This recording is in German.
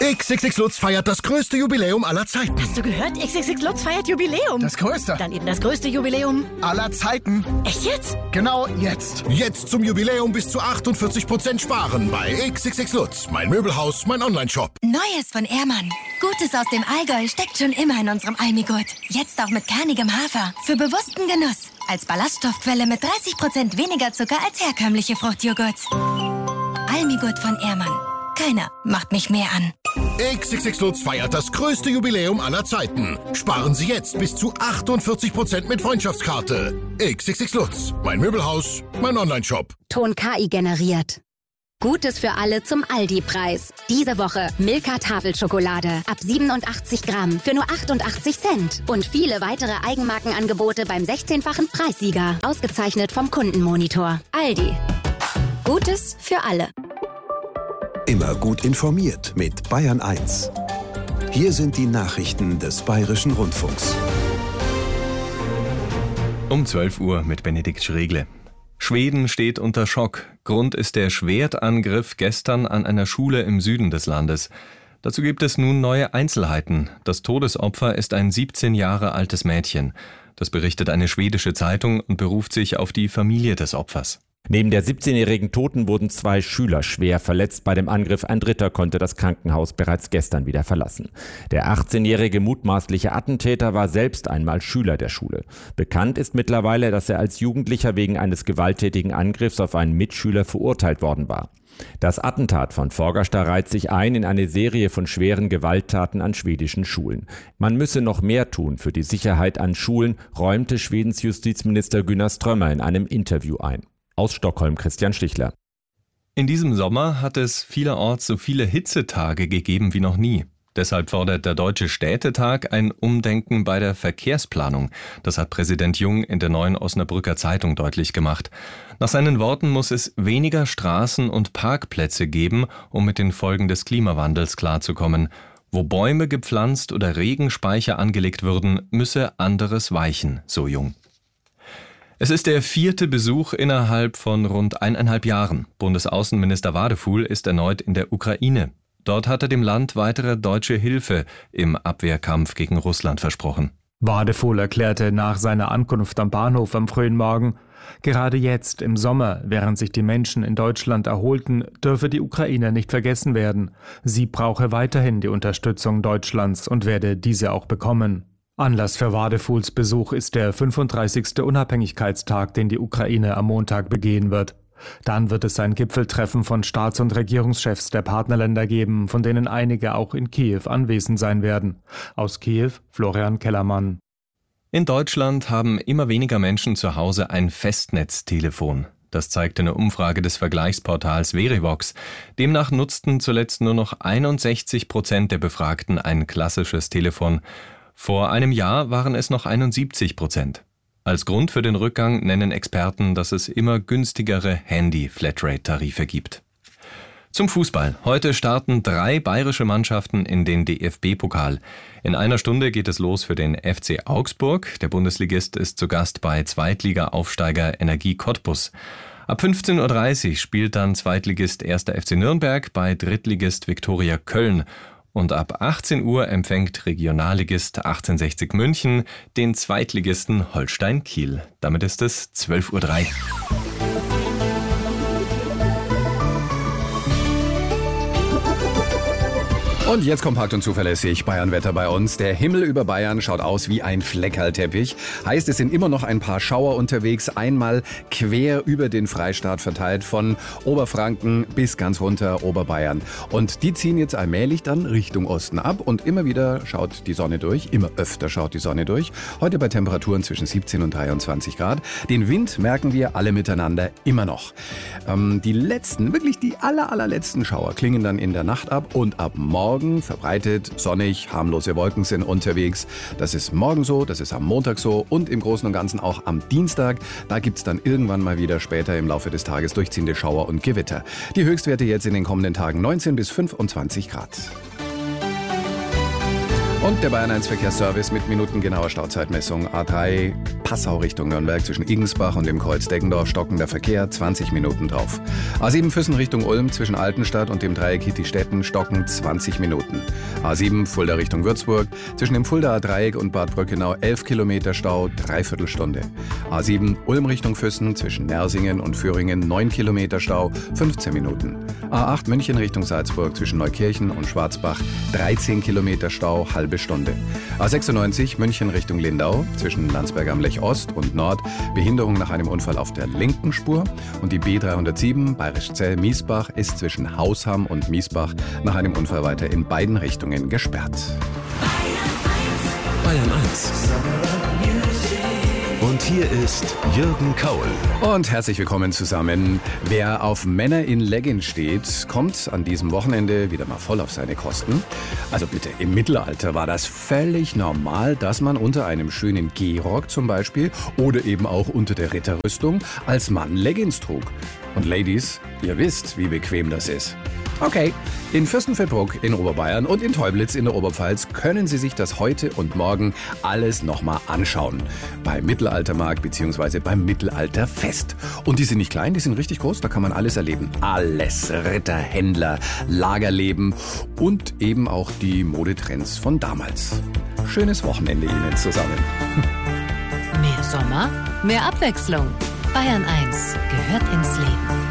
XXX Lutz feiert das größte Jubiläum aller Zeiten. Hast du gehört? XXX Lutz feiert Jubiläum. Das größte? Dann eben das größte Jubiläum aller Zeiten. Echt jetzt? Genau jetzt. Jetzt zum Jubiläum bis zu 48% sparen bei XXX Lutz. Mein Möbelhaus, mein Onlineshop. Neues von Ehrmann. Gutes aus dem Allgäu steckt schon immer in unserem Almigurt. Jetzt auch mit kernigem Hafer. Für bewussten Genuss. Als Ballaststoffquelle mit 30% weniger Zucker als herkömmliche Fruchtjoghurts. Almigurt von Ehrmann. Keiner macht mich mehr an. XXX Lutz feiert das größte Jubiläum aller Zeiten. Sparen Sie jetzt bis zu 48% mit Freundschaftskarte. XXX Lutz. Mein Möbelhaus, mein Onlineshop. Ton KI generiert. Gutes für alle zum Aldi-Preis. Diese Woche Milka Tafelschokolade ab 87 Gramm für nur 88 Cent. Und viele weitere Eigenmarkenangebote beim 16-fachen Preissieger. Ausgezeichnet vom Kundenmonitor. Aldi. Gutes für alle. Immer gut informiert mit Bayern 1. Hier sind die Nachrichten des Bayerischen Rundfunks. Um 12 Uhr mit Benedikt Schregle. Schweden steht unter Schock. Grund ist der Schwertangriff gestern an einer Schule im Süden des Landes. Dazu gibt es nun neue Einzelheiten. Das Todesopfer ist ein 17 Jahre altes Mädchen. Das berichtet eine schwedische Zeitung und beruft sich auf die Familie des Opfers. Neben der 17-jährigen Toten wurden 2 Schüler schwer verletzt bei dem Angriff. Ein dritter konnte das Krankenhaus bereits gestern wieder verlassen. Der 18-jährige mutmaßliche Attentäter war selbst einmal Schüler der Schule. Bekannt ist mittlerweile, dass er als Jugendlicher wegen eines gewalttätigen Angriffs auf einen Mitschüler verurteilt worden war. Das Attentat von Fagersta reiht sich ein in eine Serie von schweren Gewalttaten an schwedischen Schulen. Man müsse noch mehr tun für die Sicherheit an Schulen, räumte Schwedens Justizminister Gunnar Strömmer in einem Interview ein. Aus Stockholm Christian Stichler. In diesem Sommer hat es vielerorts so viele Hitzetage gegeben wie noch nie. Deshalb fordert der Deutsche Städtetag ein Umdenken bei der Verkehrsplanung. Das hat Präsident Jung in der Neuen Osnabrücker Zeitung deutlich gemacht. Nach seinen Worten muss es weniger Straßen und Parkplätze geben, um mit den Folgen des Klimawandels klarzukommen. Wo Bäume gepflanzt oder Regenspeicher angelegt würden, müsse anderes weichen, so Jung. Es ist der 4. Besuch innerhalb von rund 1,5 Jahren. Bundesaußenminister Wadefuhl ist erneut in der Ukraine. Dort hat er dem Land weitere deutsche Hilfe im Abwehrkampf gegen Russland versprochen. Wadefuhl erklärte nach seiner Ankunft am Bahnhof am frühen Morgen, gerade jetzt im Sommer, während sich die Menschen in Deutschland erholten, dürfe die Ukraine nicht vergessen werden. Sie brauche weiterhin die Unterstützung Deutschlands und werde diese auch bekommen. Anlass für Wadefuhls Besuch ist der 35. Unabhängigkeitstag, den die Ukraine am Montag begehen wird. Dann wird es ein Gipfeltreffen von Staats- und Regierungschefs der Partnerländer geben, von denen einige auch in Kiew anwesend sein werden. Aus Kiew, Florian Kellermann. In Deutschland haben immer weniger Menschen zu Hause ein Festnetztelefon. Das zeigte eine Umfrage des Vergleichsportals Verivox. Demnach nutzten zuletzt nur noch 61% der Befragten ein klassisches Telefon. Vor einem Jahr waren es noch 71%. Als Grund für den Rückgang nennen Experten, dass es immer günstigere Handy-Flatrate-Tarife gibt. Zum Fußball. Heute starten 3 bayerische Mannschaften in den DFB-Pokal. In einer Stunde geht es los für den FC Augsburg. Der Bundesligist ist zu Gast bei Zweitliga-Aufsteiger Energie Cottbus. Ab 15:30 Uhr spielt dann Zweitligist 1. FC Nürnberg bei Drittligist Viktoria Köln. Und ab 18 Uhr empfängt Regionalligist 1860 München den Zweitligisten Holstein Kiel. Damit ist es 12:03 Uhr. Und jetzt kompakt und zuverlässig Bayernwetter bei uns. Der Himmel über Bayern schaut aus wie ein Fleckerlteppich. Heißt, es sind immer noch ein paar Schauer unterwegs, einmal quer über den Freistaat verteilt, von Oberfranken bis ganz runter Oberbayern. Und die ziehen jetzt allmählich dann Richtung Osten ab und immer wieder schaut die Sonne durch, immer öfter schaut die Sonne durch. Heute bei Temperaturen zwischen 17 und 23 Grad. Den Wind merken wir alle miteinander immer noch. Die letzten, wirklich die allerletzten Schauer klingen dann in der Nacht ab und ab morgen verbreitet, sonnig, harmlose Wolken sind unterwegs. Das ist morgen so, das ist am Montag so und im Großen und Ganzen auch am Dienstag. Da gibt es dann irgendwann mal wieder später im Laufe des Tages durchziehende Schauer und Gewitter. Die Höchstwerte jetzt in den kommenden Tagen 19 bis 25 Grad. Und der Bayern 1 Verkehrsservice mit minutengenauer Stauzeitmessung. A3 Passau Richtung Nürnberg zwischen Igensbach und dem Kreuz Deggendorf stockender Verkehr, 20 Minuten drauf. A7 Füssen Richtung Ulm zwischen Altenstadt und dem Dreieck Hitti-Stetten stocken 20 Minuten. A7 Fulda Richtung Würzburg zwischen dem Fuldaer Dreieck und Bad Brückenau 11 Kilometer Stau, dreiviertel Stunde. A7 Ulm Richtung Füssen zwischen Nersingen und Führingen 9 Kilometer Stau, 15 Minuten. A8 München Richtung Salzburg zwischen Neukirchen und Schwarzbach 13 Kilometer Stau, halbe Stunde. A96 München Richtung Lindau zwischen Landsberg am Lech Ost und Nord Behinderung nach einem Unfall auf der linken Spur. Und die B307 Bayrischzell-Miesbach ist zwischen Hausham und Miesbach nach einem Unfall weiter in beiden Richtungen gesperrt. Bayern 1. Und hier ist Jürgen Kaul. Und herzlich willkommen zusammen. Wer auf Männer in Leggings steht, kommt an diesem Wochenende wieder mal voll auf seine Kosten. Also bitte, im Mittelalter war das völlig normal, dass man unter einem schönen Gehrock zum Beispiel oder eben auch unter der Ritterrüstung als Mann Leggings trug. Und Ladies, ihr wisst, wie bequem das ist. Okay, in Fürstenfeldbruck in Oberbayern und in Teublitz in der Oberpfalz können Sie sich das heute und morgen alles nochmal anschauen. Beim Mittelaltermarkt bzw. beim Mittelalterfest. Und die sind nicht klein, die sind richtig groß, da kann man alles erleben. Alles, Ritter, Händler, Lagerleben und eben auch die Modetrends von damals. Schönes Wochenende Ihnen zusammen. Mehr Sommer, mehr Abwechslung. Bayern 1 gehört ins Leben.